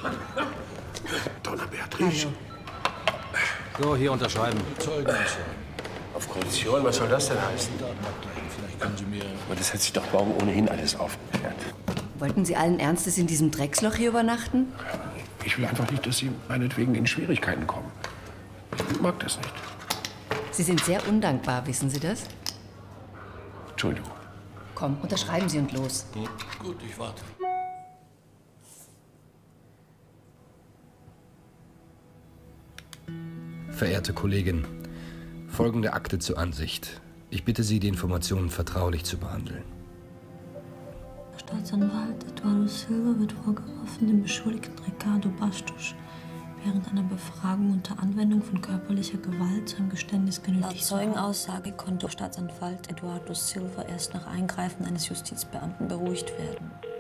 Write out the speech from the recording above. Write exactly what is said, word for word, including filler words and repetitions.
Donna Beatrice. Hallo. So, hier unterschreiben. Auf Kondition, was soll das denn heißen? Vielleicht können Sie mir... Aber das hat sich doch morgen ohnehin alles aufgeklärt. Wollten Sie allen Ernstes in diesem Drecksloch hier übernachten? Ich will einfach nicht, dass Sie meinetwegen in Schwierigkeiten kommen. Ich mag das nicht. Sie sind sehr undankbar, wissen Sie das? Entschuldigung. Komm, unterschreiben Sie und los. Hm, gut, ich warte. Verehrte Kollegin, folgende Akte zur Ansicht. Ich bitte Sie, die Informationen vertraulich zu behandeln. Staatsanwalt Eduardo Silva wird vorgeworfen, den Beschuldigten Ricardo Bastos während einer Befragung unter Anwendung von körperlicher Gewalt zu einem Geständnis genötigt zu haben. Laut Zeugenaussage konnte Staatsanwalt Eduardo Silva erst nach Eingreifen eines Justizbeamten beruhigt werden.